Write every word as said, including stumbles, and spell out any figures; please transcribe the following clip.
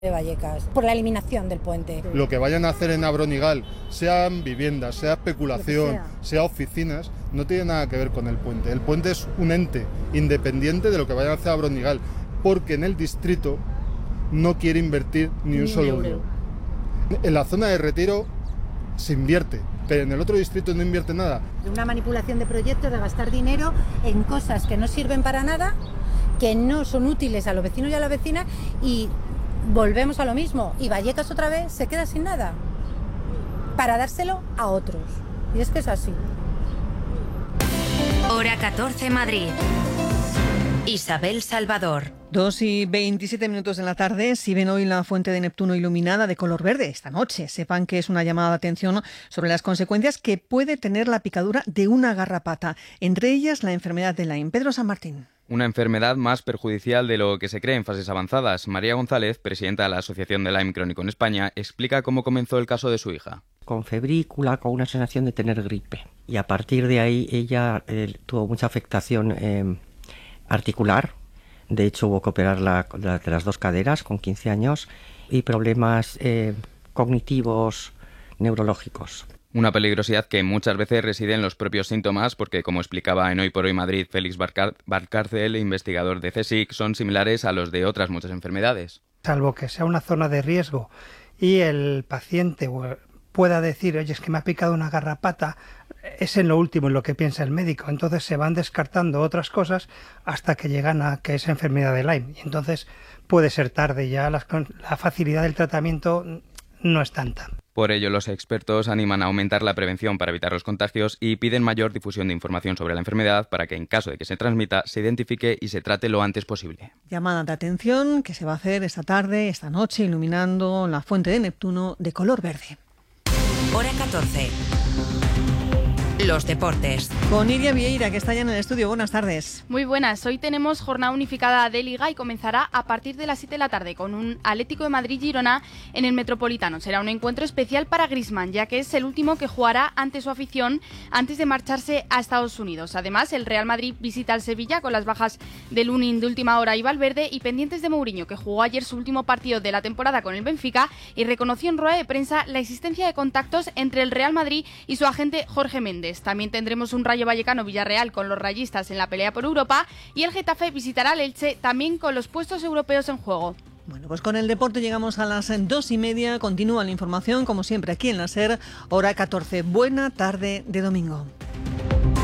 de Vallecas, por la eliminación del puente. Lo que vayan a hacer en Abronigal, sean viviendas, sea especulación, sea. sea oficinas, no tiene nada que ver con el puente. El puente es un ente independiente de lo que vayan a hacer a Abronigal, porque en el distrito no quiere invertir ni un solo euro. En la zona de Retiro se invierte, pero en el otro distrito no invierte nada. Una manipulación de proyectos, de gastar dinero en cosas que no sirven para nada, que no son útiles a los vecinos y a las vecinas, y volvemos a lo mismo, y Vallecas otra vez se queda sin nada para dárselo a otros, y es que es así. Hora catorce, Madrid. Isabel Salvador. Dos y veintisiete minutos de la tarde. Si ven hoy la fuente de Neptuno iluminada de color verde esta noche, sepan que es una llamada de atención sobre las consecuencias que puede tener la picadura de una garrapata, entre ellas la enfermedad de Lyme. Pedro San Martín. Una enfermedad más perjudicial de lo que se cree en fases avanzadas. María González, presidenta de la Asociación de Lyme Crónico en España, explica cómo comenzó el caso de su hija. Con febrícula, con una sensación de tener gripe. Y a partir de ahí ella eh, tuvo mucha afectación eh, articular. De hecho, hubo que operarla la, de las dos caderas con quince años y problemas eh, cognitivos, neurológicos. Una peligrosidad que muchas veces reside en los propios síntomas porque, como explicaba en Hoy por Hoy Madrid Félix Valcárcel, investigador de CSIC, son similares a los de otras muchas enfermedades. Salvo que sea una zona de riesgo y el paciente pueda decir, oye, es que me ha picado una garrapata, es en lo último en lo que piensa el médico. Entonces se van descartando otras cosas hasta que llegan a que es enfermedad de Lyme. Y entonces puede ser tarde, ya la, la facilidad del tratamiento no es tanta. Por ello, los expertos animan a aumentar la prevención para evitar los contagios y piden mayor difusión de información sobre la enfermedad para que, en caso de que se transmita, se identifique y se trate lo antes posible. Llamada de atención que se va a hacer esta tarde, esta noche, iluminando la fuente de Neptuno de color verde. Hora catorce. Los deportes. Con Iria Vieira, que está ya en el estudio. Buenas tardes. Muy buenas. Hoy tenemos jornada unificada de Liga y comenzará a partir de las siete de la tarde con un Atlético de Madrid-Girona en el Metropolitano. Será un encuentro especial para Griezmann, ya que es el último que jugará ante su afición antes de marcharse a Estados Unidos. Además, el Real Madrid visita al Sevilla con las bajas de Lunin de última hora y Valverde, y pendientes de Mourinho, que jugó ayer su último partido de la temporada con el Benfica y reconoció en rueda de prensa la existencia de contactos entre el Real Madrid y su agente Jorge Méndez. También tendremos un Rayo Vallecano-Villarreal con los rayistas en la pelea por Europa, y el Getafe visitará al Elche también con los puestos europeos en juego. Bueno, pues con el deporte llegamos a las dos y media. Continúa la información, como siempre, aquí en la SER, hora catorce. Buena tarde de domingo.